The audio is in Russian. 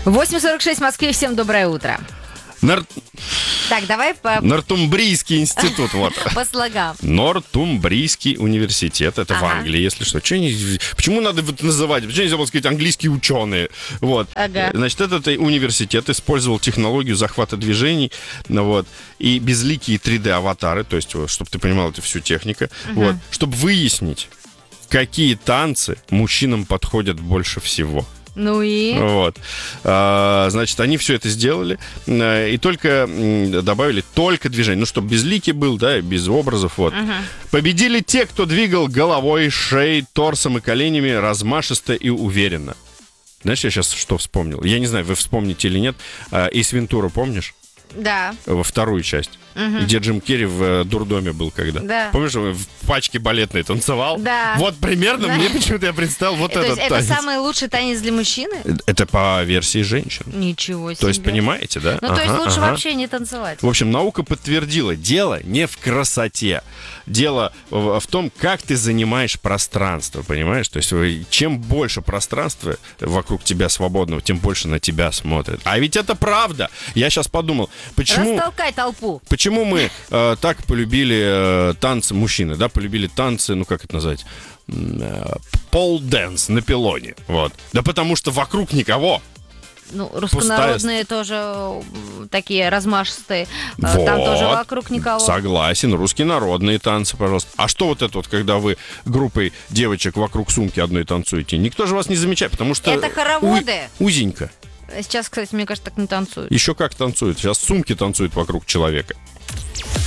8:46 в Москве. Всем доброе утро. Так, давай Нортумбрийский институт, вот. по слогам. Нортумбрийский университет, это в Ага. Англии, если что. Почему надо вот называть? Почему нельзя было сказать английские ученые? Вот. Ага. Значит, этот университет использовал технологию захвата движений, вот, и безликие 3D-аватары, то есть, чтобы ты понимал, это всю техника, вот, чтобы выяснить, какие танцы мужчинам подходят больше всего. Ну и? Вот. Значит, они все это сделали и только добавили только движение. Ну, чтобы безликий был, да, без образов, вот. Победили те, кто двигал головой, шеей, торсом и коленями размашисто и уверенно. Знаешь, я сейчас что вспомнил? Я не знаю, вы вспомните или нет. Эйс Вентура, помнишь? Да. Во вторую часть. Где Джим Керри в дурдоме был когда. Да. Помнишь, он в пачке балетной танцевал? Да. Вот примерно Да. мне почему-то я представил вот То этот есть это танец. самый лучший танец для мужчины? Это по версии женщин. Ничего себе. То есть, понимаете, да? Ну, то есть Ага, лучше ага. вообще не танцевать. В общем, наука подтвердила, дело не в красоте. Дело в том, как ты занимаешь пространство, понимаешь? То есть, чем больше пространства вокруг тебя свободного, тем больше на тебя смотрят. А ведь это правда. Я сейчас подумал, Растолкай толпу. почему мы так полюбили танцы, мужчины, да, полюбили танцы, ну, как это назвать? Пол-дэнс на пилоне. Вот. Да потому что вокруг никого. Ну, руссконародные тоже такие размашистые. Там Вот. тоже вокруг никого. Согласен, русские народные танцы, пожалуйста. А что вот это вот, когда вы группой девочек вокруг сумки одной танцуете? Никто же вас не замечает, потому что... Это хороводы. Узенько. Сейчас, кстати, мне кажется, так не танцуют. Еще как танцуют. Сейчас сумки танцуют вокруг человека.